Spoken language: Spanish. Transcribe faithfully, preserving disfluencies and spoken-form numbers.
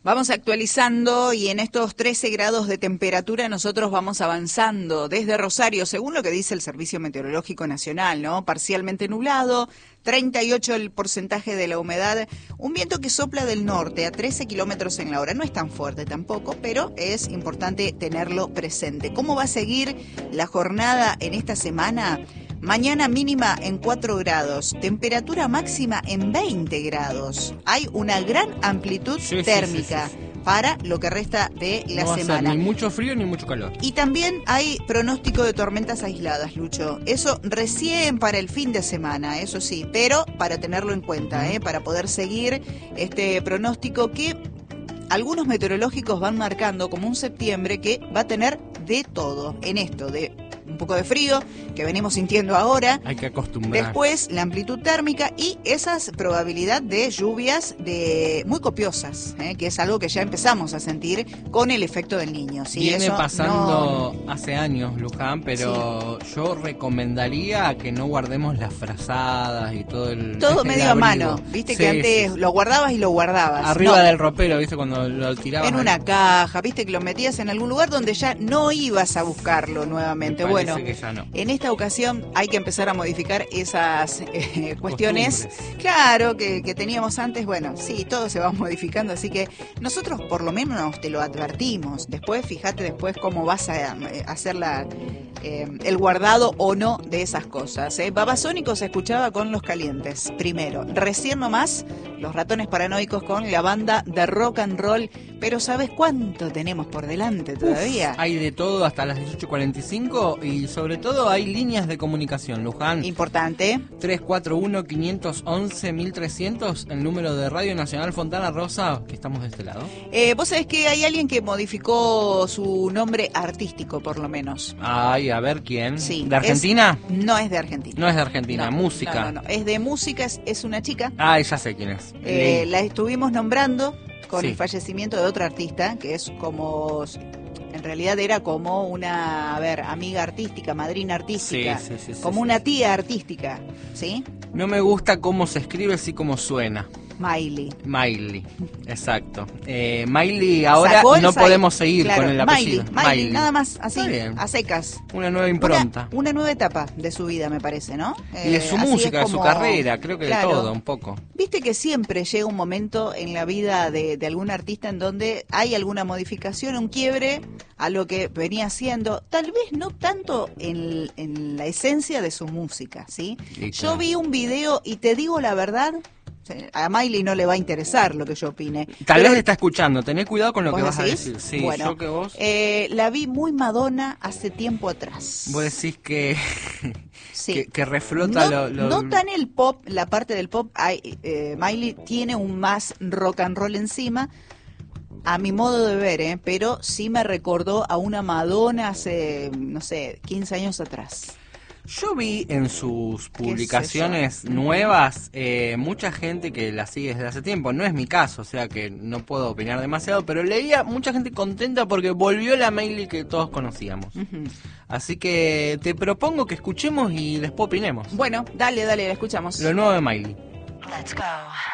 Vamos actualizando y en estos trece grados de temperatura nosotros vamos avanzando desde Rosario, según lo que dice el Servicio Meteorológico Nacional, ¿no? Parcialmente nublado, treinta y ocho el porcentaje de la humedad, un viento que sopla del norte a trece kilómetros en la hora. No es tan fuerte tampoco, pero es importante tenerlo presente. ¿Cómo va a seguir la jornada en esta semana? Mañana mínima en cuatro grados, temperatura máxima en veinte grados. Hay una gran amplitud sí, térmica sí, sí, sí. para lo que resta de la no va semana. A ser ni mucho frío ni mucho calor. Y también hay pronóstico de tormentas aisladas, Lucho. Eso recién para el fin de semana, eso sí, pero para tenerlo en cuenta, ¿eh? Para poder seguir este pronóstico que algunos meteorológicos van marcando como un septiembre que va a tener de todo en esto, de un poco de frío que venimos sintiendo ahora. Hay que acostumbrar. Después la amplitud térmica y esa probabilidad de lluvias de muy copiosas, ¿eh? Que es algo que ya empezamos a sentir con el efecto del niño. ¿Sí? Viene Eso pasando no... hace años, Luján, pero sí. Yo recomendaría que no guardemos las frazadas y todo el todo el medio abrigo. a mano, viste sí, que antes sí. lo guardabas y lo guardabas. Arriba no. del ropero, viste, cuando lo tirabas. En una caja, viste que lo metías en algún lugar donde ya no ibas a buscarlo nuevamente. Bueno, que ya no. En esta ocasión hay que empezar a modificar esas eh, cuestiones, Costumbres. claro, que, que teníamos antes. Bueno, sí, todo se va modificando, así que nosotros por lo menos te lo advertimos. Después, fíjate después cómo vas a eh, hacer la, eh, el guardado o no de esas cosas. ¿eh? Babasónicos se escuchaba con Los Calientes, primero. Recién nomás, Los Ratones Paranoicos con la banda de rock and roll. Pero ¿sabes cuánto tenemos por delante todavía? Uf, hay de todo hasta las dieciocho cuarenta y cinco y sobre todo hay líneas de comunicación, Luján. Importante. tres cuatro uno, cinco once, mil trescientos, el número de Radio Nacional Fontana Rosa, que estamos de este lado. Eh, Vos sabés que hay alguien que modificó su nombre artístico, por lo menos. Ay, a ver quién. Sí. ¿De Argentina? Es, no es de Argentina. No es de Argentina, no, música. No, no, no, es de música, es, es una chica. Ah, ya sé quién es. Eh, la estuvimos nombrando con sí. el fallecimiento de otra artista, que es como... En realidad era como una, a ver, amiga artística, madrina artística, sí, sí, sí, como sí, una sí. tía artística, ¿sí? No me gusta cómo se escribe, sí como suena. Miley. Miley, exacto. Eh, Miley ahora no Sai- podemos seguir claro, con el apellido. Miley, Miley, Miley, nada más, así, a secas. Una nueva impronta. Una, una nueva etapa de su vida, me parece, ¿no? Y de su eh, música, como, de su carrera, creo que claro, de todo, un poco. Viste que siempre llega un momento en la vida de, de algún artista en donde hay alguna modificación, un quiebre a lo que venía haciendo, tal vez no tanto en, en la esencia de su música, ¿sí? Sí, Yo claro. vi un video y te digo la verdad... A Miley no le va a interesar lo que yo opine. Tal pero, vez está escuchando, tené cuidado con lo que vas decís? a decir. Sí, bueno, yo que vos... Eh, la vi muy Madonna hace tiempo atrás. Vos decís que, sí. que, que reflota no, lo, lo... No tan el pop, la parte del pop, hay, eh, Miley tiene un más rock and roll encima, a mi modo de ver, ¿eh? Pero sí me recordó a una Madonna hace, no sé, quince años atrás. Yo vi en sus publicaciones nuevas eh, mucha gente que la sigue desde hace tiempo. No es mi caso, o sea que no puedo opinar demasiado, pero leía mucha gente contenta porque volvió la Miley que todos conocíamos. Uh-huh. Así que te propongo que escuchemos y después opinemos. Bueno, dale, dale, la escuchamos. Lo nuevo de Miley. Let's go.